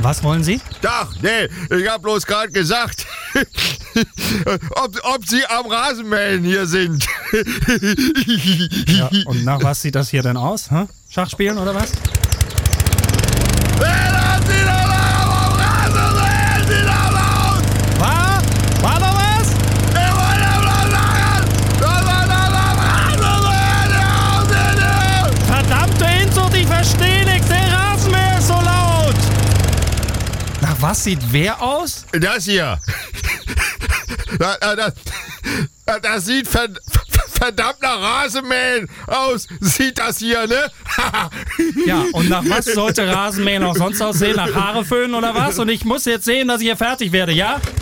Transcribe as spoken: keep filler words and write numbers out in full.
Was wollen Sie? Doch, nee, ich hab bloß gerade gesagt, ob, ob Sie am Rasenmähen hier sind. Ja, und nach was sieht das hier denn aus? Hä? Schachspielen oder was? Was? War da was? Verdammte Inzucht, ich verstehe nichts, der Rasenmäher ist so laut. Nach was sieht wer aus? Das hier. Das, das, das sieht ver, verdammt nach Rasenmähen aus. Sieht das hier, ne? Ja, und nach was sollte Rasenmähen auch sonst aussehen? Nach Haare föhnen oder was? Und ich muss jetzt sehen, dass ich hier fertig werde, ja?